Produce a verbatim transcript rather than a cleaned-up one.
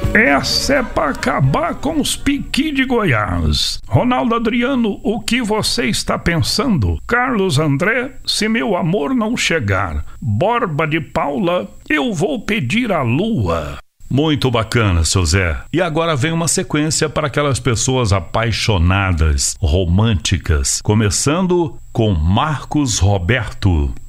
Essa é pra acabar com os piqui de Goiás. Ronaldo Adriano, o que você está pensando? Carlos André, se meu amor não chegar. Borba de Paula, eu vou pedir a lua. Muito bacana, seu Zé. E agora vem uma sequência para aquelas pessoas apaixonadas, românticas, começando com Marcos Roberto.